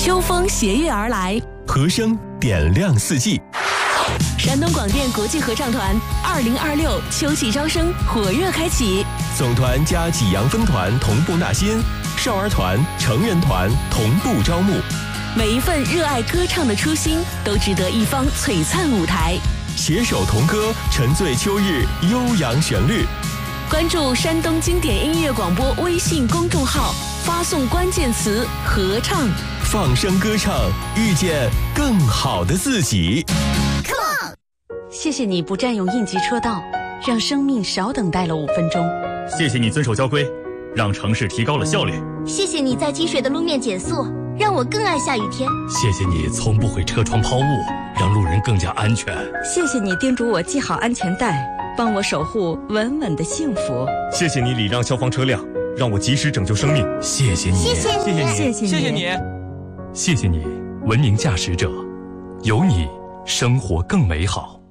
秋风斜月而来， 和声点亮四季。 山东广电国际合唱团2026秋季招生火热开启， 总团加济阳分团同步纳新，少儿团、成人团同步招募。 每一份热爱歌唱的初心，都值得一方璀璨舞台。 携手同歌，沉醉秋日悠扬旋律。 关注山东经典音乐广播微信公众号，发送关键词“合唱”， 放声歌唱，遇见更好的自己。 谢谢你不占用应急车道，让生命少等待了5分钟。 谢谢你遵守交规，让城市提高了效率。 谢谢你在积水的路面减速，让我更爱下雨天。 谢谢你从不会车窗抛物，让路人更加安全。 谢谢你叮嘱我系好安全带，帮我守护稳稳的幸福。 谢谢你礼让消防车辆，让我及时拯救生命。谢谢你， 谢谢你， 谢谢你， 谢谢你，文明驾驶者，有你，生活更美好。